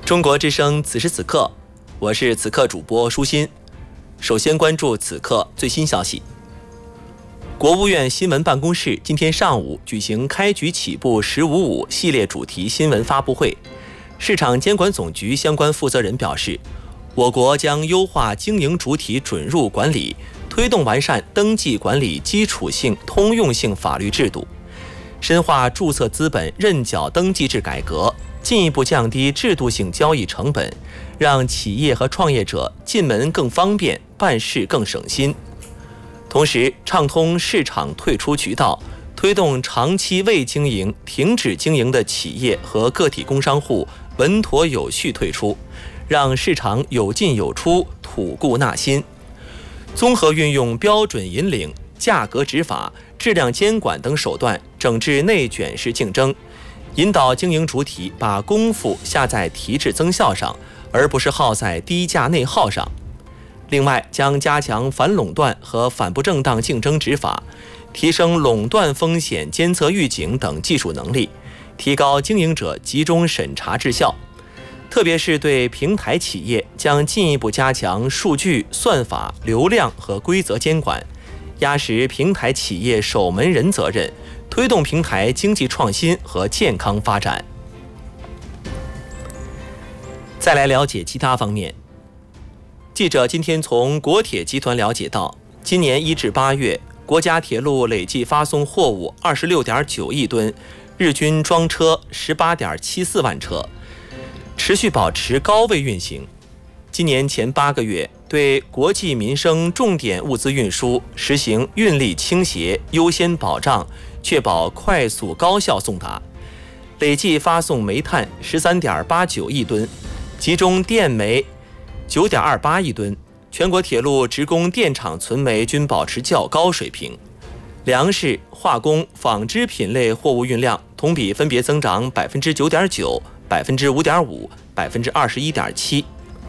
中国之声此时此刻，我是此刻主播舒心。首先关注此刻最新消息。国务院新闻办公室今天上午举行开局起步“1055”系列主题新闻发布会。市场监管总局相关负责人表示，我国将优化经营主体准入管理，推动完善登记管理基础性通用性法律制度，深化注册资本认缴登记制改革，进一步降低制度性交易成本，让企业和创业者进门更方便，办事更省心。同时，畅通市场退出渠道，推动长期未经营、停止经营的企业和个体工商户稳妥有序退出，让市场有进有出，吐故纳新。综合运用标准引领、价格执法、质量监管等手段，整治内卷式竞争，引导经营主体把功夫下在提质增效上，而不是耗在低价内耗上。另外，将加强反垄断和反不正当竞争执法，提升垄断风险监测预警等技术能力，提高经营者集中审查质效。特别是对平台企业，将进一步加强数据、算法、流量和规则监管，压实平台企业守门人责任，推动平台经济创新和健康发展。再来了解其他方面。记者今天从国铁集团了解到，今年1至8月，国家铁路累计发送货物26.9亿吨，日均装车18.74万车，持续保持高位运行。今年前8个月，对国际民生重点物资运输实行运力倾斜优先保障，确保快速高效送达。累计发送煤炭13.89亿吨，集中电煤9.28亿吨，全国铁路职工电厂存煤均保持较高水平。粮食、化工、纺织品类货物运量同比分别增长9.9%、5.5%、21.7%。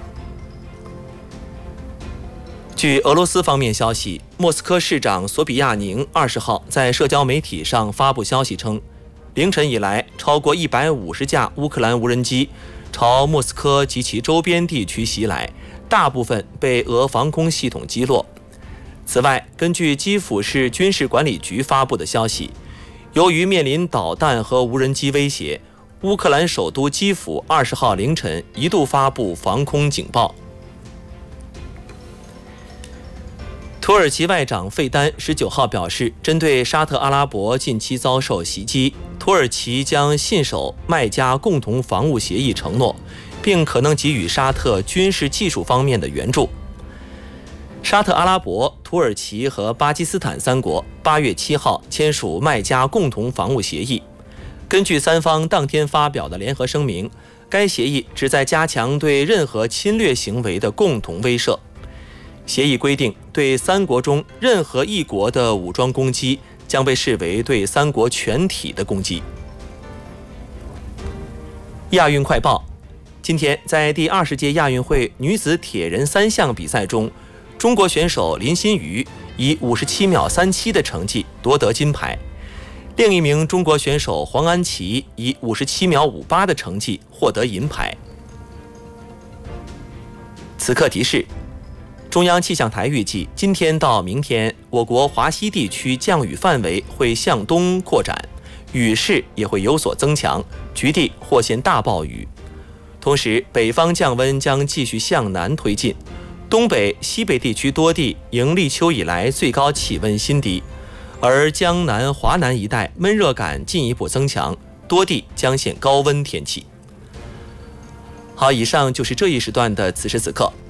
据俄罗斯方面消息，莫斯科市长索比亚宁20号在社交媒体上发布消息称，凌晨以来，超过150架乌克兰无人机朝莫斯科及其周边地区袭来，大部分被俄防空系统击落。此外，根据基辅市军事管理局发布的消息，由于面临导弹和无人机威胁，乌克兰首都基辅20号凌晨一度发布防空警报。土耳其外长费丹19号表示，针对沙特阿拉伯近期遭受袭击，土耳其将信守麦加共同防务协议承诺，并可能给予沙特军事技术方面的援助。沙特阿拉伯、土耳其和巴基斯坦3国8月7号签署麦加共同防务协议。根据3方当天发表的联合声明，该协议旨在加强对任何侵略行为的共同威慑。协议规定，对3国中任何一国的武装攻击将被视为对3国全体的攻击。亚运快报：今天在第20届亚运会女子铁人3项比赛中，中国选手林心如以57秒37的成绩夺得金牌，另一名中国选手黄安琪以57秒58的成绩获得银牌。此刻提示：中央气象台预计，今天到明天，我国华西地区降雨范围会向东扩展，雨势也会有所增强，局地或现大暴雨。同时，北方降温将继续向南推进，东北、西北地区多地迎立秋以来最高气温新低，而江南、华南一带闷热感进一步增强，多地将现高温天气。好，以上就是这一时段的此时此刻。